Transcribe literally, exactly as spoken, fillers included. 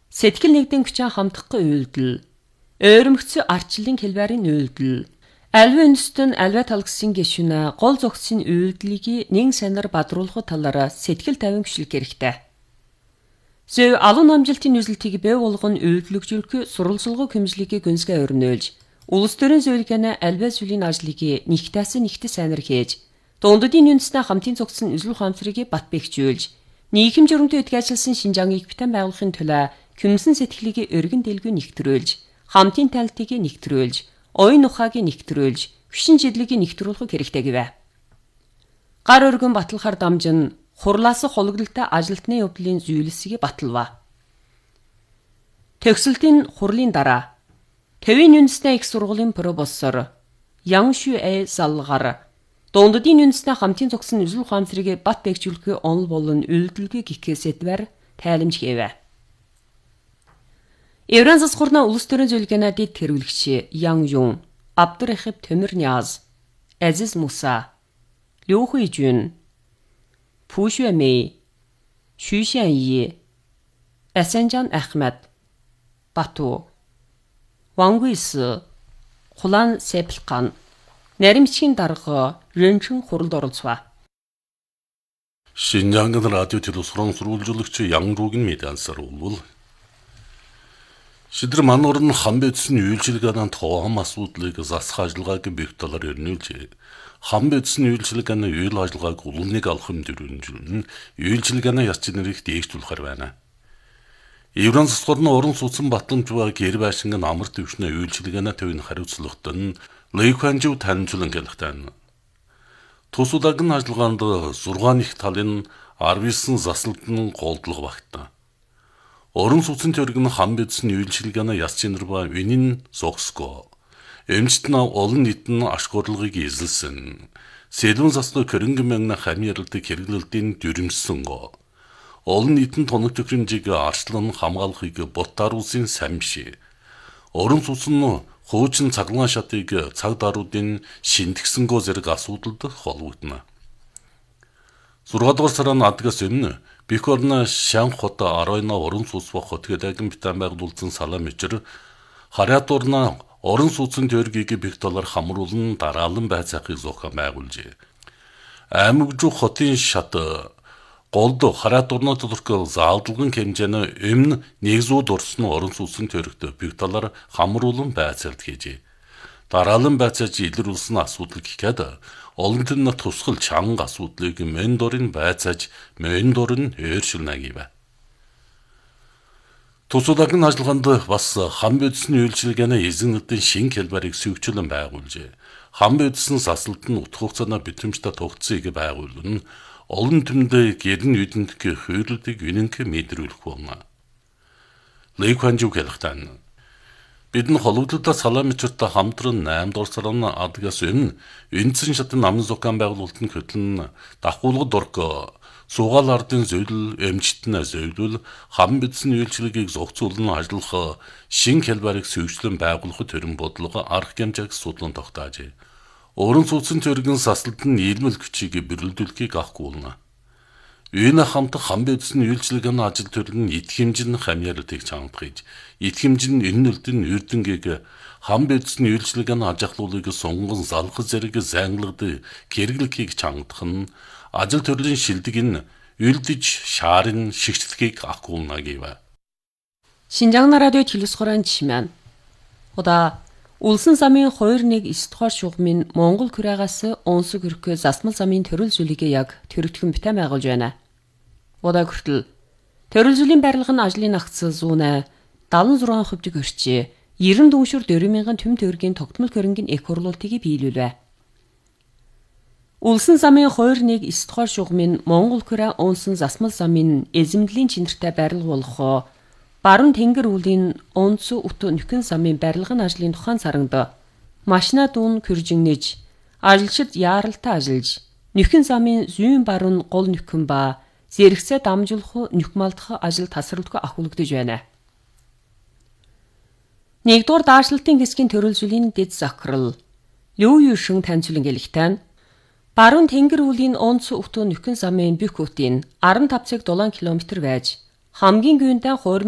Сэтгэл нэгдэн хүчин хамтахгүй үйлдэл. Ойрмөгцөө арчлалын хэлбэрийн үйлдэл. Альва үндэстэн альва талгсын гишүүнэ гол зогцсын үйлдэлийг нэн санаар бадруулах талаараа сэтгэл тавин гүшлэх хэрэгтэй. Зөв алуун амжилтын үзэлтийг бий болгон үйлдэлжүүлэх сурвалжлагын хэмжлэгийг гүнзгий өрнөөлж, улс төрийн зөвлөгөөнө альва зүйлийн ажлыг нэгтээс нэгт сайнаар хийж, дундадын үндэстэн хамтын зогцсон үзэл ухаанчрыг бат бэхжүүлж, нийгэм журамтай эдгэжлсэн Шинжааныг битэн байгуулахын төлөө хүмсэн сэтгэлийг өргөн дэлгүү нэгтрүүлж, хамтын талтыг нэгтрүүлж, оюун ухааг нэгтрүүлж, хүчин чиглэлийг нэгтрүүлэх хэрэгтэй гэвэ. Гар өргөн батлахаар дамжин хурлаас хологдолтой ажилтны явдлын зүйлсийг баталва. Төгсөлтийн хурлын дараа Төвийн үндэстэн их сургуулийн профессор Ян Шүэ залгаар дундадын үндэстэн хамтын зогсон үзэл ухаанчрыг бат бэхжүүлэх онол болон үйлдэлгүй гихээсэдвэр тайлмж хийвэ. Евран засгуурна улс төрийн зөвлөгөөнө дэд тэрвэлэгч Ян Юн, Абдурахип Төмөрняз, Азиз Муса, Лю Хуйжун, Пу Шуэмэй, Шү Шэньи, Асанжан Ахмад, Бату, Ван Гуйсы, Хулан Сэплган, наримчгийн дарга Рэнчин хуралд оролцва. Шинжаангын радио телевизорын сурвалжуулагч Ян Ругийн медиансаар бол Шидрэ мануур нь хам бэдсэн үйлчилгээний тоом асуудлыг засах ажиллагааг бэх талаар өрнүүлж, хам бэдсэн үйлчилгээний үйл ажиллагааг улныг алах юм дөрвөнжүүлэн үйлчилгээний яс чинэрийг дээгжүүлэхээр байна. Евран засгуурны уран суудсан батламж ба гэр байшингийн амар төвшний үйлчилгээний төвийн хариуцлагт нь Лэйханжив танилцуулан гэлхтэн. Тус удаагийн ажиллагаанд зургаан их талын арвисан засалтын голдлого багтана. Орон сууцын төргөн хам бэдсэн үйлчилгээний яс чинэр ба үнийн зогсго. Эмчтэн олон нийтэн ашгуурлыг эзэлсэн. Сэлвэн засны хөрөнгө мөнгөний хамьярлалтыг хэрэглэлтийн дүрмсэн го. Олон нийтэн тоног төхөөрөмжийг арчлан хамгаалахыг ботаруулсан самши. Орон сууцны хуучин цаглан шатыг цаг даруудын шинтгсэн го зэрэг асуудалд холбогдно. зургаад дугаар сарын адгаас өмнө Бэх орны Шан хот Аройна орон сууц ба хот гэдэгэн битэн байгуулсан салам ичэр харьяат орны орон сууцын төргийг бэх талаар хамруулан дараалан байцаахыг зохион байгуулжээ. Аймагжуу хотын шат голд харьяат орны тодорхой заалдлагын хэмжээний өмнө нэгзүүд орсон орон сууцын төрөгт бэх талаар хамруулан байцаалт хийжээ. Дараалан байцааж илрүүлсэн асуудал гэхэд олон тэн тусгал чанга асуудлыг мендорын байцааж мендор нь өөрчилнө гэв. Тус удаагийн ажиллагаанд бас хам бэдсэн үйлчилгээний эзэннүүдийн шин хэлбэрийг сүйвчлэн байгуулжээ. Хам бэдсэн засалт нь утга хугацааны битэмжтэй тогтцыг байгуулна. Олон түмэнд гэрн үдэнтг хөөрлөдийг үнэнх мэдрүүлэх болно. Лэйханжив гэлхтэн. Бидэн холбогдлоо салам ичэртэй хамтран наймд орсаран адгаас өмнө үндсэн шатны намын зохион байгуулалтын хөтлөн дахгуулгад орко суугаал ардын зөвлөл эмчтэн зөвлөл хам бэдсэн үйлчилгээг зохицуулан ажиллах шин хэлбэрийг сүйвчлэн байгуулах төрөн бодлого арга хэмжээг судлан тогтоожээ. Орон сууцын төргийн сасалт нь нийлмэл хүчийг бэрэлдүүлэхийг авахгүй болно. Үйн хамт хам бэдсэн үйлчилгээний ажил төрөл нь эд хэмжин хамьярлалтыг чангадгаж, эд хэмжин энэ нөлтийн үрдэнгийг хам бэдсэн үйлчилгээний ажиглуулыг сунган залгах зэрэг занглагд хэрэглэхийг чангадах нь ажил төрлийн шилдэг нь үлдэж шаарын шигчлэхийг авахгүй гэв. Шинжаан радио телевизорын чимэн. Ода улсын замын хоёр нэг эсдугаар шугамын Монгол күрэгээс онсог өрхөө засмал замын төрөл зүйлийг яг төрөлтгөн битэн байгуулж байна. Ода хүртэл төрөл зүйлийн барилга нь ажлын агц зүүнэ дадлан зургаан хувьд өрчээ ерөн дүншүр дөрвөн мянган төм төргийн тогтмол хөрөнгөний эк хурлуултыг биелүүлвэ. Улсын замын хоёр нэг эсдугаар шугамын Монгол күрэ онсон засмал замын эзэмдлийн чинэртэй барилга болох Баруун тэнгэр үүлийн онц ут нөхөн замын барилгын ажлын тухайн саранд машина дуун күржигнэж ажилчид яаралтай ажиллаж нөхөн замын зүүн баруун гол нөхөн ба зэрэгцээ дамжуулах нөхмалдах ажил тасралтгүй ахуулагдж байна. Нэгдүгээр даашралтын хэсгийн төрөл зүйлийн дэд захирал Лю Юшин танилцуулан гэлэхтэн Баруун тэнгэр үүлийн онц ут нөхөн замын бүх үтийн арван тавь цаг долоон километр байж хамгийн гүйнтэй